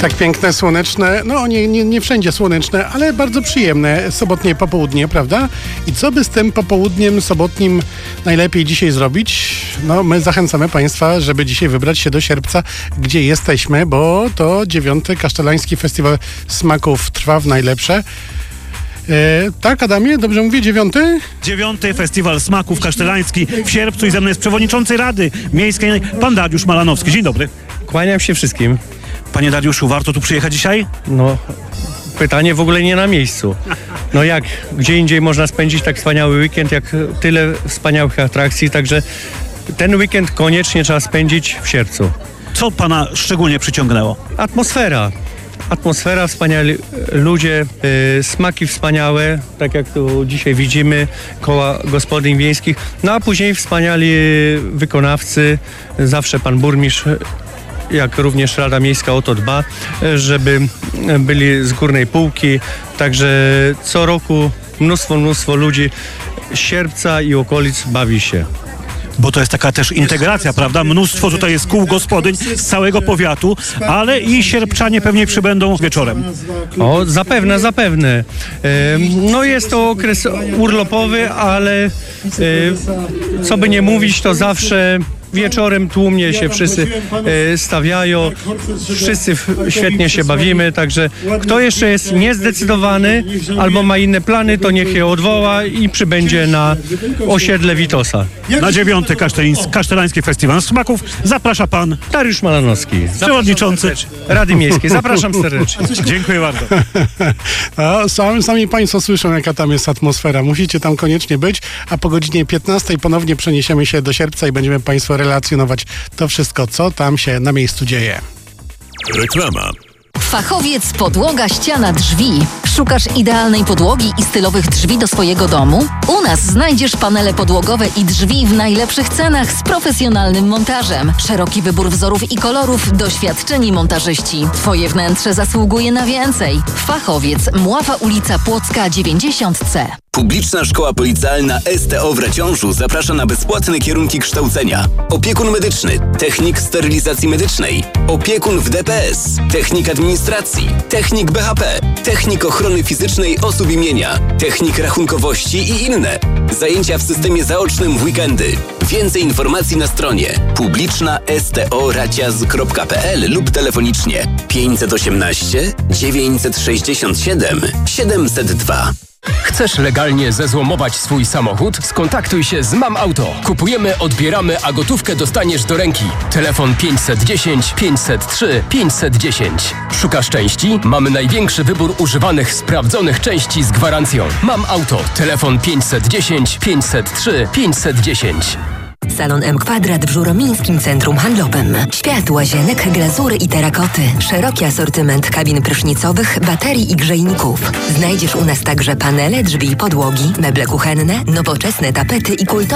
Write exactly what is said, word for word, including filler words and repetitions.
Tak piękne, słoneczne, no nie, nie, nie wszędzie słoneczne, ale bardzo przyjemne sobotnie popołudnie, prawda? I co by z tym popołudniem sobotnim najlepiej dzisiaj zrobić? No my zachęcamy Państwa, żeby dzisiaj wybrać się do Sierpca, gdzie jesteśmy, bo to dziewiąty Kasztelański Festiwal Smaków trwa w najlepsze. E, tak, Adamie, dobrze mówię, dziewiąty? Dziewiąty Festiwal Smaków Kasztelański w Sierpcu i ze mną jest przewodniczący Rady Miejskiej, pan Dariusz Malanowski. Dzień dobry. Kłaniam się wszystkim. Panie Dariuszu, warto tu przyjechać dzisiaj? No, pytanie w ogóle nie na miejscu. No jak, gdzie indziej można spędzić tak wspaniały weekend, jak tyle wspaniałych atrakcji, także ten weekend koniecznie trzeba spędzić w Sierpcu. Co pana szczególnie przyciągnęło? Atmosfera. Atmosfera, wspaniali ludzie, yy, smaki wspaniałe, tak jak tu dzisiaj widzimy, koła gospodyń wiejskich. No a później wspaniali wykonawcy, zawsze pan burmistrz, jak również Rada Miejska o to dba, żeby byli z górnej półki. Także co roku mnóstwo, mnóstwo ludzi z Sierpca i okolic bawi się. Bo to jest taka też integracja, prawda? Mnóstwo tutaj jest kół gospodyń z całego powiatu, ale i sierpczanie pewnie przybędą wieczorem. O, zapewne, zapewne. E, no jest to okres urlopowy, ale e, co by nie mówić, to zawsze wieczorem tłumnie się wszyscy e, stawiają, wszyscy świetnie się bawimy, także kto jeszcze jest niezdecydowany albo ma inne plany, to niech je odwoła i przybędzie na osiedle Witosa. Na dziewiąty Kasztelański Festiwal Smaków zaprasza pan Dariusz Malanowski, przewodniczący Rady Miejskiej. Zapraszam serdecznie. Dziękuję bardzo. A sami, sami Państwo słyszą, jaka tam jest atmosfera. Musicie tam koniecznie być, a po godzinie piętnastej ponownie przeniesiemy się do Sierpca i będziemy Państwu relacjonować to wszystko, co tam się na miejscu dzieje. Reklama. Fachowiec Podłoga, Ściana, Drzwi. Szukasz idealnej podłogi i stylowych drzwi do swojego domu? U nas znajdziesz panele podłogowe i drzwi w najlepszych cenach z profesjonalnym montażem. Szeroki wybór wzorów i kolorów, doświadczeni montażyści. Twoje wnętrze zasługuje na więcej. Fachowiec, Mława ulica Płocka dziewięćdziesiąt C. Publiczna Szkoła Policjalna S T O w Raciążu zaprasza na bezpłatne kierunki kształcenia. Opiekun medyczny, technik sterylizacji medycznej, opiekun w D P S, technik administracji, technik B H P, technik ochrony fizycznej osób i mienia, technik rachunkowości i inne. Zajęcia w systemie zaocznym w weekendy. Więcej informacji na stronie publiczna s t o raciaz kropka p l lub telefonicznie pięćset osiemnaście dziewięćset sześćdziesiąt siedem siedemset dwa. Chcesz legalnie zezłomować swój samochód? Skontaktuj się z Mam Auto. Kupujemy, odbieramy, a gotówkę dostaniesz do ręki. Telefon pięćset dziesięć pięćset trzy pięćset dziesięć. Szukasz części? Mamy największy wybór używanych, sprawdzonych części z gwarancją. Mam Auto. Telefon pięćset dziesięć pięćset trzy pięćset dziesięć. Salon M Kwadrat w Żuromińskim Centrum Handlowym. Świat łazienek, glazury i terakoty. Szeroki asortyment kabin prysznicowych, baterii i grzejników. Znajdziesz u nas także panele, drzwi i podłogi, meble kuchenne, nowoczesne tapety i kultowe